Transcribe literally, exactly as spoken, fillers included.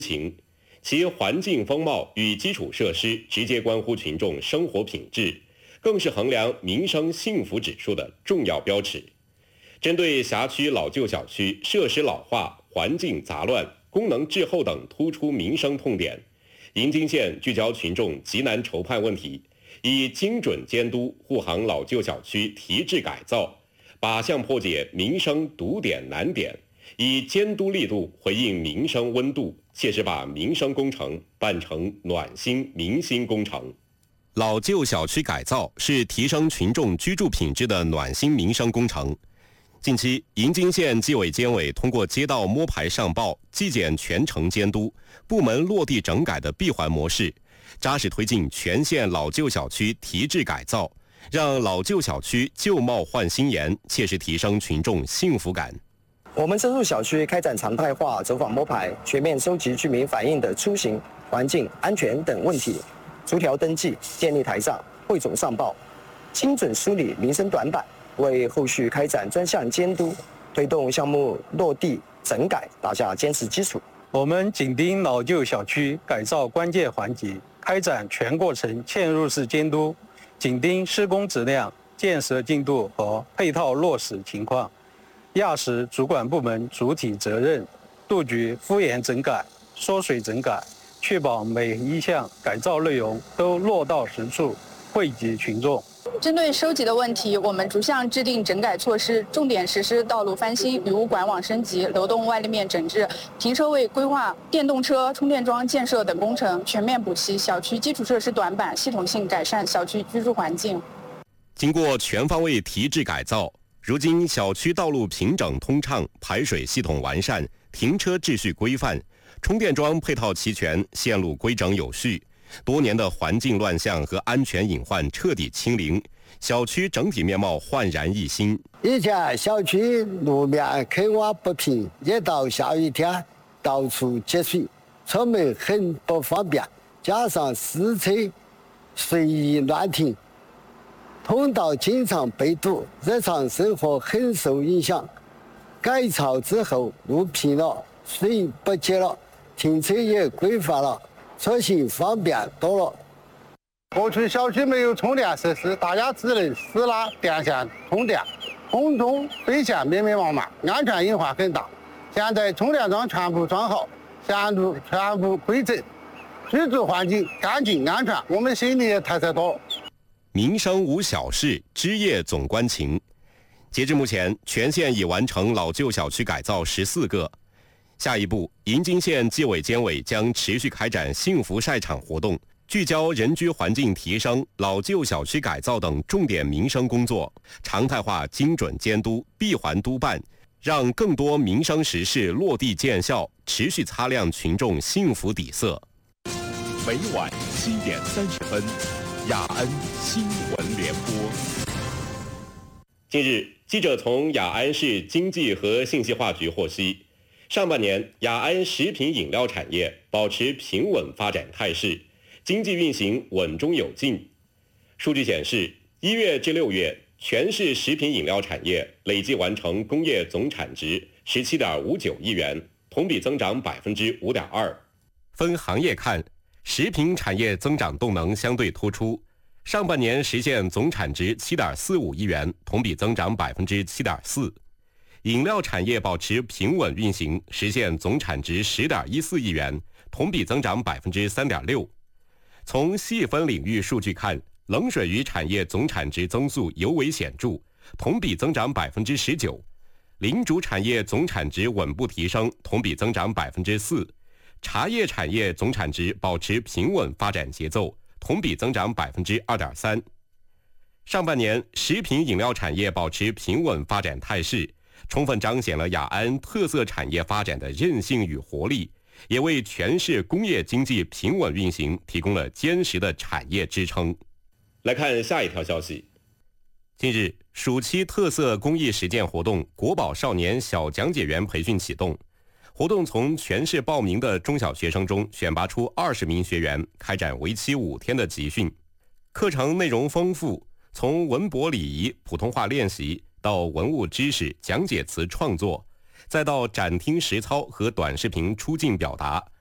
情，其环境风貌与基础设施直接关乎群众生活品质，更是衡量民生幸福指数的重要标尺。针对辖区老旧小区设施老化、环境杂乱、功能滞后等突出民生痛点，银津县聚焦群众急难愁盼问题，以精准监督护航老旧小区提质改造，靶向破解民生堵点难点，以监督力度回应民生温度，切实把民生工程办成暖心民心工程。老旧小区改造是提升群众居住品质的暖心民生工程。近期，银津县纪委监委通过街道摸排上报、纪检全程监督、部门落地整改的闭环模式，扎实推进全县老旧小区提质改造，让老旧小区旧貌换新颜，切实提升群众幸福感。 我们深入小区开展常态化走访摸排，全面收集居民反映的出行、环境、安全等问题，逐条登记，建立台账，汇总上报，精准梳理民生短板，为后续开展专项监督、推动项目落地整改打下坚实基础。 我们紧盯老旧小区改造关键环节，开展全过程嵌入式监督，紧盯施工质量、建设进度和配套落实情况，压实主管部门主体责任，杜绝敷衍整改、缩水整改，确保每一项改造内容都落到实处，惠及群众。 针对收集的问题，我们逐项制定整改措施，重点实施道路翻新、雨污管网升级、流动外立面整治、停车位规划、电动车充电桩建设等工程，全面补齐小区基础设施短板，系统性改善小区居住环境。 经过全方位提质改造，如今小区道路平整通畅，排水系统完善，停车秩序规范，充电桩配套齐全，线路规整有序。多年的环境乱象和安全隐患彻底清零，小区整体面貌焕然一新。 以前小区路面坑洼不平，一到下雨天到处积水，出门很不方便，加上私车随意乱停，通道经常被堵，日常生活很受影响。改造之后，路平了，水不积了，停车也规范了，出行方便多了。 过去小区没有充电设施，大家只能私拉电线充电，空中飞线密密麻麻，安全隐患很大。现在充电桩全部装好，线路全部规整，居住环境干净安全，我们心里也踏实多了。 民生无小事，枝叶总关情。截至目前，全县已完成老旧小区改造十四个。下一步，银津县纪委监委将持续开展幸福晒场活动，聚焦人居环境提升、老旧小区改造等重点民生工作，常态化精准监督、闭环督办，让更多民生实事落地见效，持续擦亮群众幸福底色。 每晚七点三十分，雅安新闻联播。 近日，记者从雅安市经济和信息化局获悉，上半年雅安食品饮料产业保持平稳发展态势，经济运行稳中有进。数据显示，一月至六月，全市食品饮料产业累计完成工业总产值十七点五九亿元，同比增长百分之五点二。分行业看，食品产业增长动能相对突出，上半年实现总产值七点四五亿元，同比增长百分之七点四。饮料产业保持平稳运行，实现总产值十点一四亿元，同比增长百分之三点六。从细分领域数据看，冷水鱼产业总产值增速尤为显著，同比增长百分之十九。零主产业总产值稳步提升，同比增长百分之四。茶叶产业总产值保持平稳发展节奏，同比增长百分之二点三。上半年食品饮料产业保持平稳发展态势，充分彰显了雅安特色产业发展的韧性与活力，也为全市工业经济平稳运行提供了坚实的产业支撑。来看下一条消息。近日，暑期特色公益实践活动国宝少年小讲解员培训启动，活动从全市报名的中小学生中选拔出二十名学员，开展为期五天的集训。课程内容丰富，从文博礼仪、普通话练习到文物知识、讲解词创作，再到展厅实操和短视频出镜表达，